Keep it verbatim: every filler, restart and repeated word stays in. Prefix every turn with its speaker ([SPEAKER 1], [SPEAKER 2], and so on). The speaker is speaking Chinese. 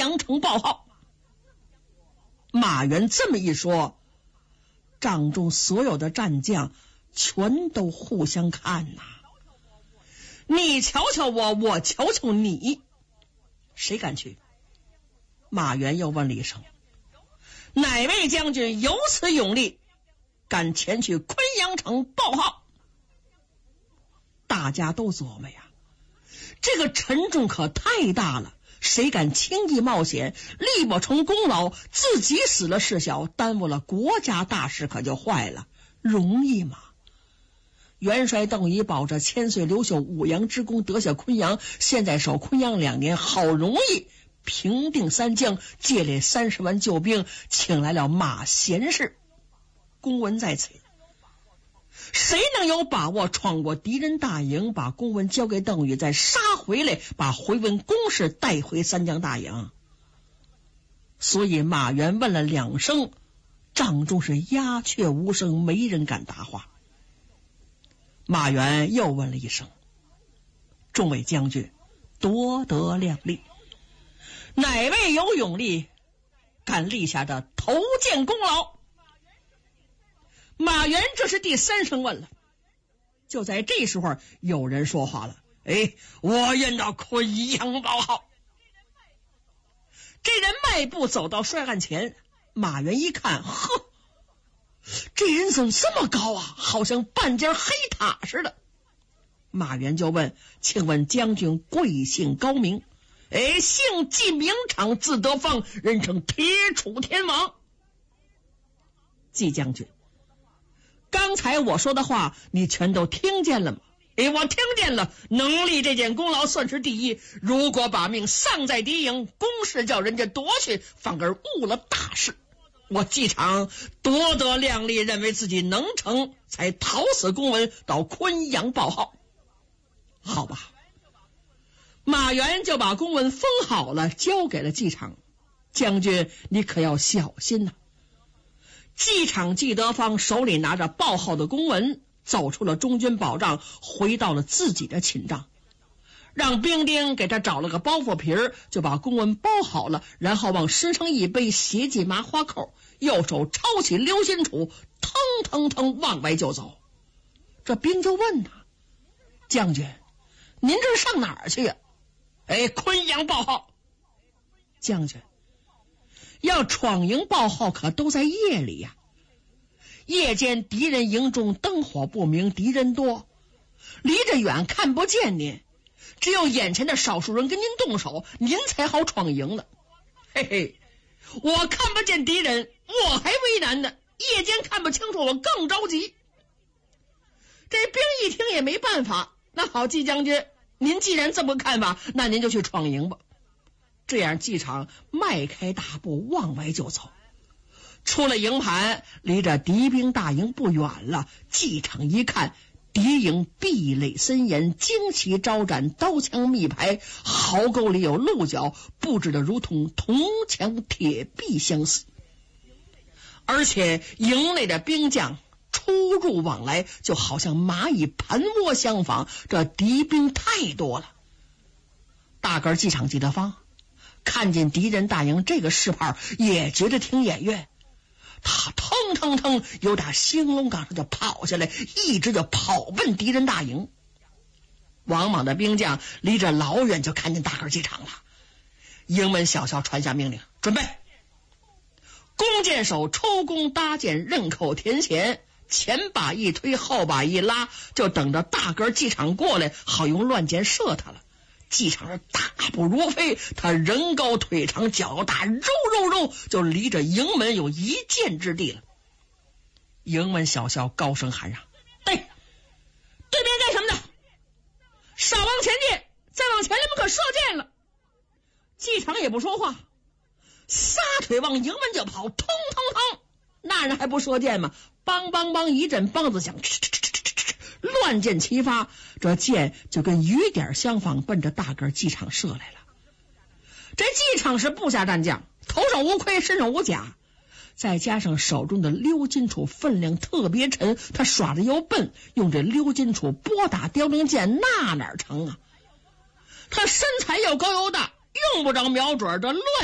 [SPEAKER 1] 阳城报号。马援这么一说，帐中所有的战将全都互相看呐、啊，你瞧瞧我，我瞧瞧你，谁敢去？马援又问了一声：哪位将军有此勇力，敢前去昆阳城报号？大家都琢磨呀，这个沉重可太大了，谁敢轻易冒险，力不成功劳，自己死了事小，耽误了国家大事可就坏了，容易吗？元帅邓禹保着千岁刘秀五阳之功得下昆阳，现在守昆阳两年，好容易平定三江，借来三十万救兵，请来了马贤士，公文在此，谁能有把握闯过敌人大营，把公文交给邓禹，再杀回来，把回文公事带回三江大营？所以马援问了两声，帐中是鸦雀无声，没人敢答话。马援又问了一声：众位将军多得量力，哪位有勇力，敢立下的头建功劳？马援这是第三声问了。就在这时候，有人说话了：哎，我愿到昆阳报号。这人迈步走到帅案前，马援一看，呵，这人怎么这么高啊，好像半截黑塔似的。马援就问：请问将军贵姓高名？哎，姓纪名长，字德芳，人称铁杵天王。纪将军，刚才我说的话你全都听见了吗？哎，我听见了，能立这件功劳算是第一，如果把命丧在敌营，公事叫人家夺去，反而误了大事。我纪常多得量力，认为自己能成，才讨死公文到昆阳报号。好吧，马援就把公文封好了，交给了纪常。将军，你可要小心呐、啊！纪常纪德芳手里拿着报号的公文，走出了中军保障，回到了自己的寝帐，让兵丁给他找了个包袱皮儿，就把公文包好了，然后往身上一背，斜系麻花扣，右手抄起流金杵，腾腾腾往外就走。这兵就问他：将军，您这是上哪儿去呀、啊？哎，昆阳报号。将军，要闯营报号可都在夜里呀、啊，夜间敌人营中灯火不明，敌人多，离着远看不见您，只有眼前的少数人跟您动手，您才好闯营了。嘿嘿，我看不见敌人，我还为难呢，夜间看不清楚，我更着急。这兵一听也没办法，那好，纪将军，您既然这么看法，那您就去闯营吧。这样纪常迈开大步往外就走，出了营盘，离着敌兵大营不远了。纪常一看，敌营壁垒森严，旌旗招展，刀枪密排，壕沟里有鹿角，布置的如同铜墙铁壁相似。而且营内的兵将出入往来，就好像蚂蚁盘窝相仿，这敌兵太多了。大个纪常纪德芳看见敌人大营这个势炮，也觉得挺眼冤，他腾腾腾由打兴隆岗上就跑下来，一直就跑奔敌人大营。王莽的兵将离着老远就看见大个纪常了，营门小校传下命令：准备！弓箭手抽弓搭箭，刃口填弦，前把一推，后把一拉，就等着大个纪常过来，好用乱箭射他了。纪常是大步如飞，他人高腿长，脚大，肉肉肉，就离着营门有一箭之地了。营门小校高声喊嚷：对，对面干什么的？少往前进，再往前来不可射箭了。纪常也不说话，撒腿往营门就跑，通通通，那人还不射箭吗？梆梆梆一阵梆子响，哧哧哧哧哧哧，乱箭齐发，这箭就跟雨点相仿，奔着大个纪常射来了。这纪常是部下战将，头上无盔，身上无甲，再加上手中的鎏金杵分量特别沉，他耍的又笨，用这鎏金杵拨打凋零箭，那哪成啊？他身材又高又大，用不着瞄准，这乱